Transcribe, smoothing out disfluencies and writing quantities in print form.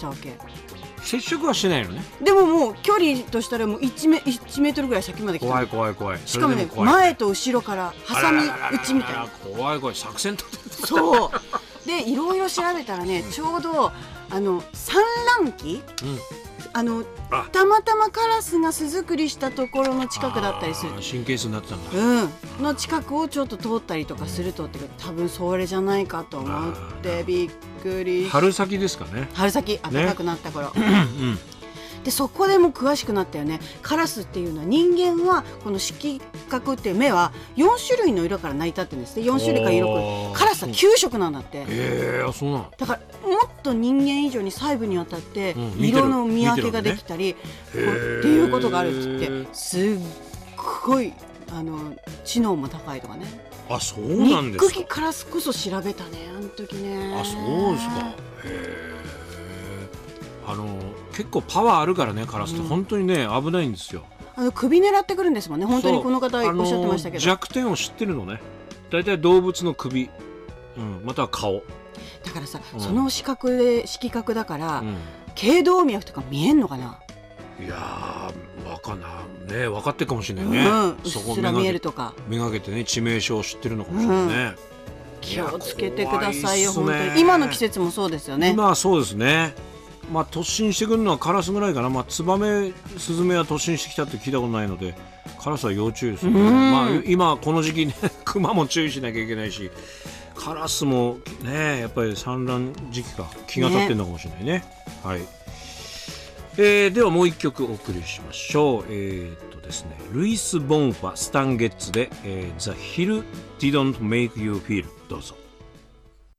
きたわけ。 接触はしてないのね。 でももう距離としたらもう1メートルぐらい先まで来た。 怖い怖い怖い。 しかもね、前と後ろから挟み撃ちみたいな。 怖い怖い、作戦立てる。 そうでいろいろ調べたらね、ちょうど産卵期、たまたまカラスが巣作りしたところの近くだったりする。 神経質になってたんだ。 の近くをちょっと通ったりとかするとって多分それじゃないかと思ってびっくり。 春先ですかね。 春先暖かくなった頃、でそこでも詳しくなったよね。カラスっていうのは、人間はこの色覚っていう目は4種類の色から成り立ってるんですね。4種類から色、カラスは9色なんだって。 そうなの。 だからもっと人間以上に細部にわたって色の見分けができたり、っていうことがあるって言って、すっごい知能も高いとかね。 そうなんですか。 ニックカラスこそ調べたね、あの時ね。 そうですか。結構パワーあるからね、カラスって本当にね、危ないんですよ。 首狙ってくるんですもんね。本当にこの方おっしゃってましたけど、 弱点を知ってるのね。だいたい動物の首、または顔だからさ、その色覚だから、頸動脈とか見えんのかな。 いやー、分かってるかもしれないね。 うっすら見えるとか、 めがけてね、致命傷を知ってるのかもしれないね。 気をつけてくださいよ、本当に。今の季節もそうですよね。 今はそうですね。突進してくるのはカラスぐらいかな。ツバメ、スズメは突進してきたって聞いたことないので、カラスは要注意ですよね。今この時期ね、クマも注意しなきゃいけないし、カラスもね、やっぱり産卵時期か気が立ってるのかもしれないね。はい。ではもう一曲お送りしましょう。ですね、ルイス・ボンファ、スタンゲッツで、The Hill Didn't Make You Feel、どうぞ。